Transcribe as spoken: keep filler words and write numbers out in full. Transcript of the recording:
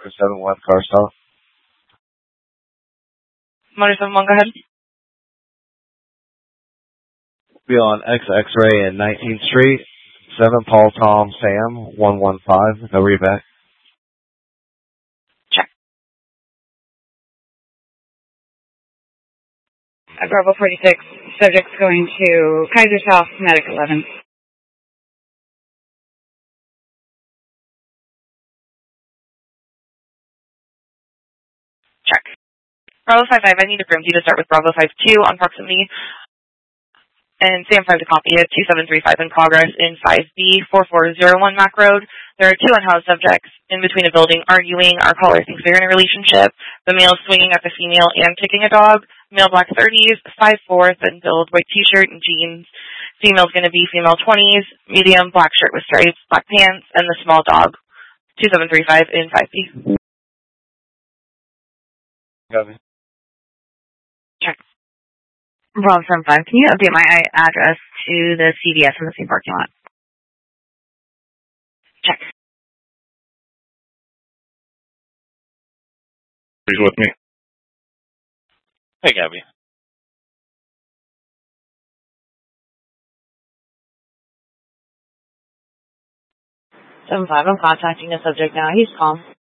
seven one car stop. Motor seven one, go ahead. Be on X X-ray and nineteenth Street. seven Paul Tom Sam one one five. No read back. Check. At Bravo forty-six, subject's going to Kaiser South, Medic eleven. Check. Bravo five five, I need a Grimsby to start with Bravo five two on proximity. And Sam five to copy it, two seven three five in progress in five B, four four zero one Mac Road. There are two unhoused subjects in between a building arguing. Our caller thinks they're in a relationship. The male swinging at the female and kicking a dog. Male black thirties, five four, thin build, white t-shirt and jeans. Female's going to be female twenties, medium, black shirt with stripes, black pants, and the small dog. two seven three five in five B. Copy. Check. Bravo seven five, can you update my address to the C V S in the same parking lot? Check. He's with me. Hey, Gabby. seven five, I'm contacting the subject now. He's calm.